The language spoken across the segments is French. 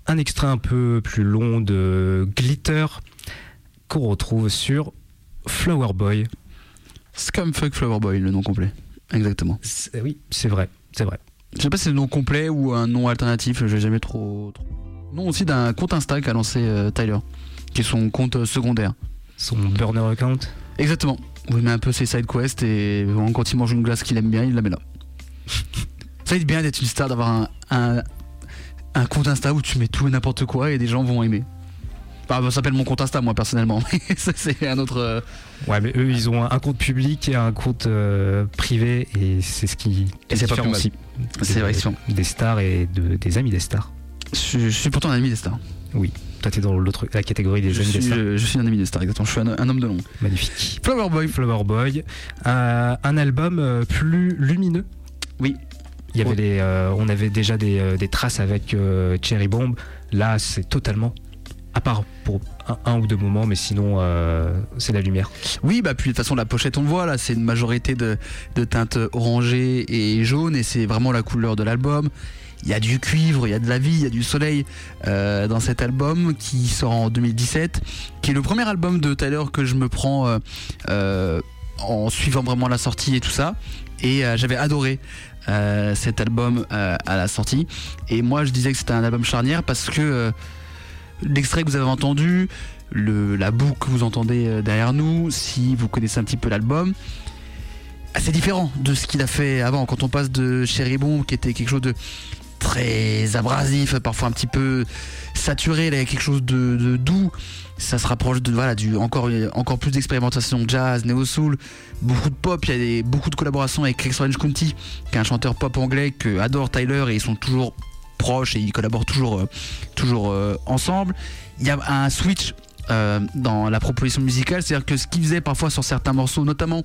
un extrait un peu plus long de Glitter qu'on retrouve sur Flower Boy. Scumfuck Flower Boy, le nom complet. Exactement. Oui, c'est vrai. Je sais pas si c'est le nom complet ou un nom alternatif, je vais jamais trop. Nom aussi d'un compte Insta qu'a lancé Tyler, qui est son compte secondaire. Son burner account. Exactement. Où il met un peu ses side quests et vraiment, quand il mange une glace qu'il aime bien, il la met là. Ça aide bien d'être une star, d'avoir un compte Insta où tu mets tout et n'importe quoi et des gens vont aimer. Enfin, ça s'appelle mon compte Insta, moi personnellement, mais ça c'est un autre. Ouais, mais eux ils ont un compte public et un compte privé et c'est ce qui différencie. C'est vrai, des stars et des amis des stars. Je suis pourtant un ami des stars. Oui, toi t'es dans la catégorie des amis des stars. Je suis un ami des stars, exactement. Je suis un homme de long. Magnifique. Flower Boy, un album plus lumineux. Oui. Il y avait on avait déjà des traces avec Cherry Bomb. Là, c'est totalement, à part pour un ou deux moments, mais sinon, c'est la lumière. Oui, bah puis de toute façon, la pochette, on le voit là, c'est une majorité de teintes orangées et jaunes, et c'est vraiment la couleur de l'album. Il y a du cuivre, il y a de la vie, il y a du soleil dans cet album qui sort en 2017, qui est le premier album de Tyler que je me prends en suivant vraiment la sortie et tout ça. Et j'avais adoré cet album à la sortie. Et moi, je disais que c'était un album charnière parce que l'extrait que vous avez entendu, la boucle que vous entendez derrière nous, si vous connaissez un petit peu l'album, c'est différent de ce qu'il a fait avant. Quand on passe de Cherry Bomb, qui était quelque chose de très abrasif, parfois un petit peu saturé, là il y a quelque chose de doux, ça se rapproche de encore plus d'expérimentation jazz, néo soul, beaucoup de pop. Il y a beaucoup de collaborations avec Rex Orange County, qui est un chanteur pop anglais que adore Tyler, et ils sont toujours proches et ils collaborent toujours ensemble. Il y a un switch dans la proposition musicale, c'est-à-dire que ce qu'il faisait parfois sur certains morceaux, notamment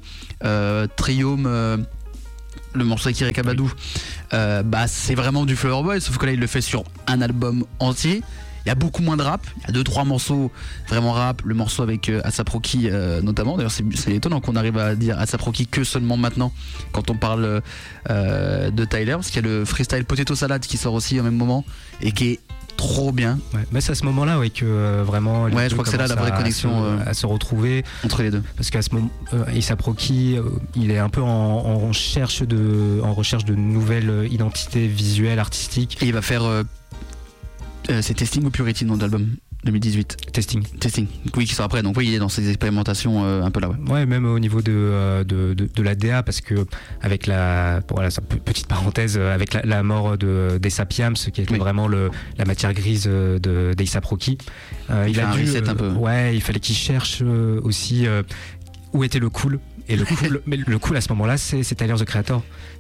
Triome, le morceau avec Erykah Badu, c'est vraiment du Flower Boy, sauf que là il le fait sur un album entier. Il y a beaucoup moins de rap, il y a 2-3 morceaux vraiment rap, le morceau avec A$AP Rocky notamment. D'ailleurs c'est étonnant qu'on arrive à dire A$AP Rocky que seulement maintenant quand on parle de Tyler, parce qu'il y a le freestyle Potato Salad qui sort aussi au même moment et qui est trop bien. Ouais, mais c'est à ce moment-là que vraiment je crois que c'est là la vraie connexion à se retrouver entre les deux. Parce qu'à ce moment, A$AP Rocky, il est un peu en recherche de nouvelles identités visuelles, artistiques. Et il va faire c'est Testing ou Purity, nom d'album 2018. Testing. Oui, qui sort après. Donc oui, il est dans ces expérimentations un peu là. Ouais, même au niveau de la DA, parce que avec petite parenthèse, avec la mort d'A$AP Yams, qui était vraiment la matière grise d'A$AP Rocky, il a dû un peu. Ouais, il fallait qu'il cherche aussi où était le cool. Et le cool à ce moment-là, c'est Tyler the Creator.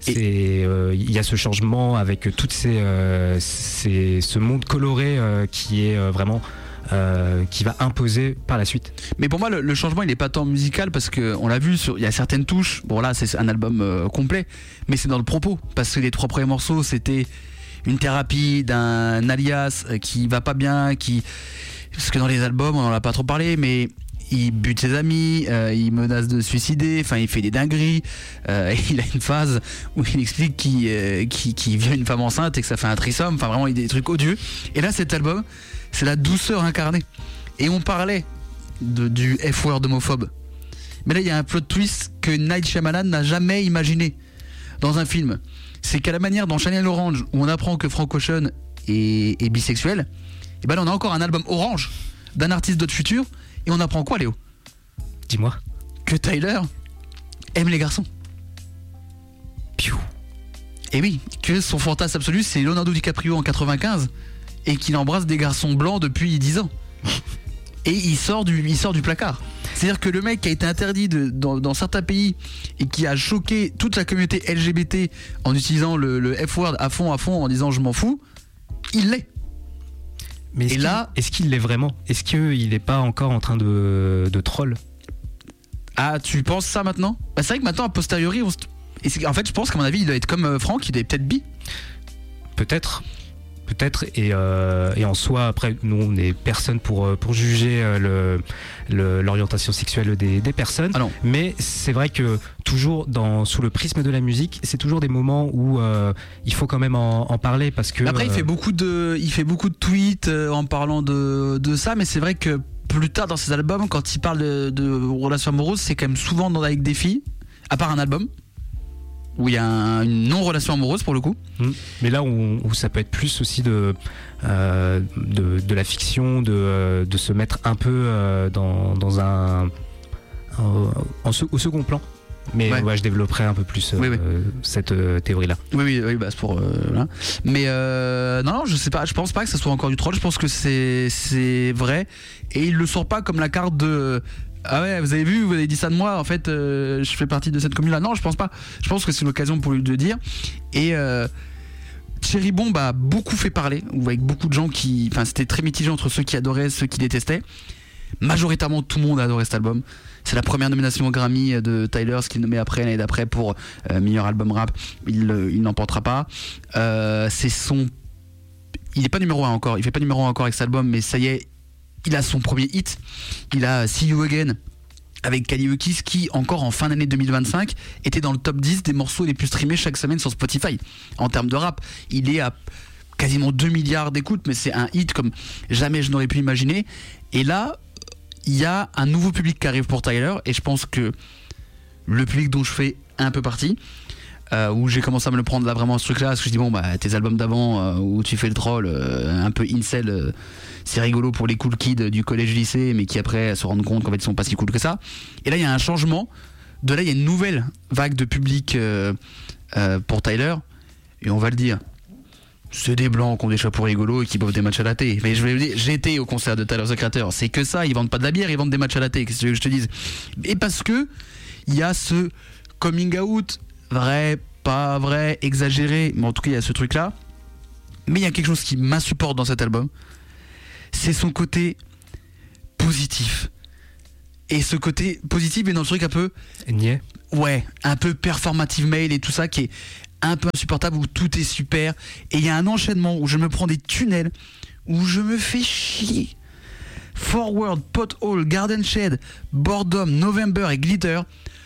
Il y a ce changement avec toutes ce monde coloré qui est vraiment qui va imposer par la suite. Mais pour moi, le changement, il n'est pas tant musical, parce que on l'a vu, il y a certaines touches. Bon là, c'est un album complet, mais c'est dans le propos, parce que les 3 premiers morceaux, c'était une thérapie d'un alias qui va pas bien, parce que dans les albums, on en a pas trop parlé, mais il bute ses amis, il menace de suicider, enfin il fait des dingueries, il a une phase où il explique qu'il viole une femme enceinte et que ça fait un threesome, enfin vraiment il y a des trucs odieux. Et là cet album, c'est la douceur incarnée. Et on parlait du F-word homophobe, mais là il y a un plot twist que Night Shyamalan n'a jamais imaginé dans un film. C'est qu'à la manière dans Channel Orange, où on apprend que Frank Ocean est bisexuel, et ben là on a encore un album orange d'un artiste d'autre futur. Et on apprend quoi, Léo ? Dis-moi. Que Tyler aime les garçons. Piou. Et oui, que son fantasme absolu, c'est Leonardo DiCaprio en 95 et qu'il embrasse des garçons blancs depuis 10 ans. Et il sort du placard. C'est-à-dire que le mec qui a été interdit dans certains pays et qui a choqué toute la communauté LGBT en utilisant le F-word à fond en disant je m'en fous, il l'est. Mais est-ce qu'il l'est vraiment ? Est-ce qu'il n'est pas encore en train de troll ? Ah, tu penses ça maintenant ? C'est vrai que maintenant, a posteriori, en fait, je pense qu'à mon avis, il doit être comme Franck, il est peut-être bi. Peut-être. peut-être, et en soi, après, nous, on n'est personne pour juger l'orientation sexuelle des personnes. Ah non. Mais c'est vrai que toujours sous le prisme de la musique, c'est toujours des moments où il faut quand même en parler, parce que. Après, il fait beaucoup de tweets en parlant de ça, mais c'est vrai que plus tard dans ses albums, quand il parle de relations amoureuses, c'est quand même souvent avec des filles, à part un album où il y a une non-relation amoureuse pour le coup. Mais là où ça peut être plus aussi de la fiction, de se mettre un peu dans un au second plan. Mais ouais, je développerai un peu plus cette théorie-là. Oui, bah c'est pour là. Mais non, je sais pas. Je pense pas que ça soit encore du troll. Je pense que c'est vrai. Et il le sort pas comme la carte de. Ah ouais, vous avez vu, vous avez dit ça de moi. En fait, je fais partie de cette commune-là. Non, je pense pas. Je pense que c'est l'occasion pour lui de dire. Et Cherry Bomb a beaucoup fait parler, ou avec beaucoup de gens qui. Enfin, c'était très mitigé entre ceux qui adoraient et ceux qui détestaient. Majoritairement, tout le monde a adoré cet album. C'est la première nomination au Grammy de Tyler, ce qu'il nommait après l'année d'après pour meilleur album rap. Il n'emportera pas. Il est pas numéro 1 encore. Il fait pas numéro 1 encore avec cet album, mais ça y est, il a son premier hit. Il a See You Again avec Kali Uchis, qui encore en fin d'année 2025 était dans le top 10 des morceaux les plus streamés chaque semaine sur Spotify. En termes de rap, il est à quasiment 2 milliards d'écoutes, mais c'est un hit comme jamais je n'aurais pu imaginer. Et là, il y a un nouveau public qui arrive pour Tyler, et je pense que le public dont je fais un peu partie, où j'ai commencé à me le prendre là vraiment ce truc là, parce que je dis bon bah tes albums d'avant où tu fais le troll un peu incel, c'est rigolo pour les cool kids du collège lycée, mais qui après se rendent compte qu'en fait ils sont pas si cool que ça. Et là il y a un changement, de là il y a une nouvelle vague de public pour Tyler, et on va le dire, c'est des blancs qui ont des chapeaux rigolos et qui boivent des matchs à latte. Mais je vais dire, j'étais au concert de Tyler the Creator, c'est que ça, ils vendent pas de la bière, ils vendent des matchs à latte, qu'est-ce que tu veux que je te dise. Et parce que il y a ce coming out, vrai, pas vrai, exagéré, mais en tout cas il y a ce truc là. Mais il y a quelque chose qui m'insupporte dans cet album, c'est son côté positif. Et ce côté positif est dans le truc un peu niais. Ouais, un peu performative mail et tout ça, qui est un peu insupportable, où tout est super. Et il y a un enchaînement où je me prends des tunnels, où je me fais chier. Forward, Pothole, Garden Shed, Boredom, November et Glitter.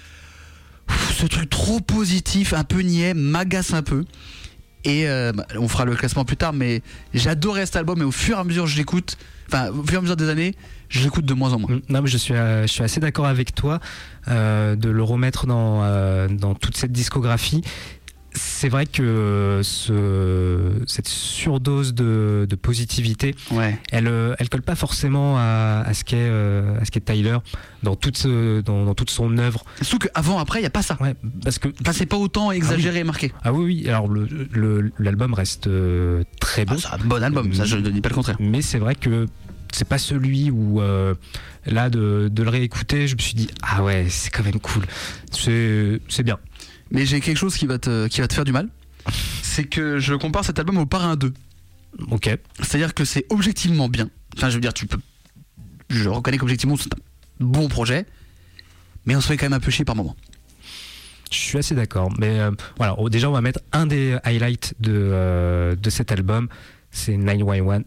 Ce truc trop positif, un peu niais, m'agace un peu. Et on fera le classement plus tard, mais j'adorais cet album, et au fur et à mesure que je l'écoute, enfin au fur et à mesure des années, je l'écoute de moins en moins. Non, mais je suis assez d'accord avec toi de le remettre dans toute cette discographie. C'est vrai que cette surdose de positivité, elle colle pas forcément à ce qu'est Tyler dans toute son œuvre. Surtout qu'avant, après, il y a pas ça. Ouais, parce que c'est pas autant exagéré et marqué. Ah oui. Alors l'album reste très beau. C'est un bon album, ça je ne dis pas le contraire. Mais c'est vrai que c'est pas celui où là de le réécouter, je me suis dit ah ouais, c'est quand même cool. C'est bien. Mais j'ai quelque chose qui va te faire du mal. C'est que je compare cet album au Parrain 2. Ok. C'est-à-dire que c'est objectivement bien. Enfin, je veux dire, je reconnais qu'objectivement c'est un bon projet, mais on se fait quand même un peu chier par moment. Je suis assez d'accord. Mais voilà, déjà on va mettre un des highlights de cet album. C'est 911,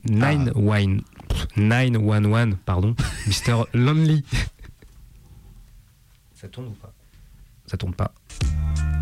pardon, Mr. Lonely. Ça tourne ou pas? Ça tourne pas.